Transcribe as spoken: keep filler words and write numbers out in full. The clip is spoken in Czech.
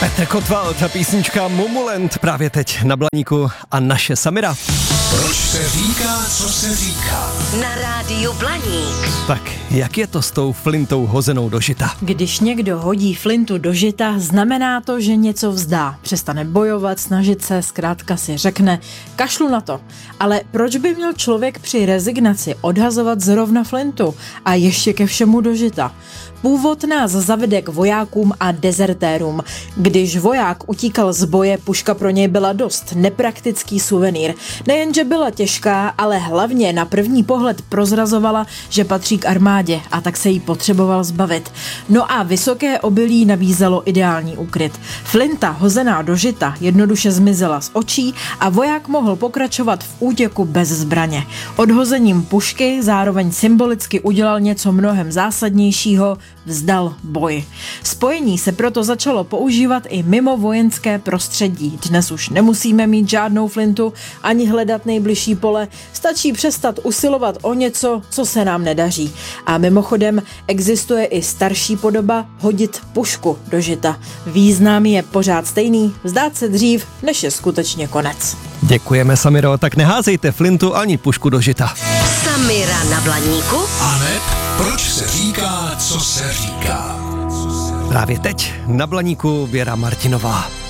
Petr Kotwald, ta písnička Mumulent právě teď na Blaníku a naše Samira. Proč se říká, co se říká? Na rádiu Blaník. Tak, jak je to s tou flintou hozenou do žita? Když někdo hodí flintu do žita, znamená to, že něco vzdá. Přestane bojovat, snažit se, zkrátka si řekne, kašlu na to. Ale proč by měl člověk při rezignaci odhazovat zrovna flintu a ještě ke všemu do žita? Původ nás zavede k vojákům a dezertérům. Když voják utíkal z boje, puška pro něj byla dost nepraktický suvenýr. Nejenže byla těžká, ale hlavně na první pohled prozrazovala, že patří k armádě, a tak se jí potřeboval zbavit. No a vysoké obilí nabízelo ideální úkryt. Flinta hozená do žita jednoduše zmizela z očí a voják mohl pokračovat v útěku bez zbraně. Odhozením pušky zároveň symbolicky udělal něco mnohem zásadnějšího, vzdal boj. Spojení se proto začalo používat i mimo vojenské prostředí. Dnes už nemusíme mít žádnou flintu ani hledat nejbližší pole, stačí přestat usilovat o něco, co se nám nedaří. A mimochodem existuje i starší podoba hodit pušku do žita. Význam je pořád stejný, vzdát se dřív, než je skutečně konec. Děkujeme, Samiro, tak neházejte flintu ani pušku do žita. Samira na Blaníku. Aneb, proč se říká, co se říká? Právě teď na Blaníku Věra Martinová.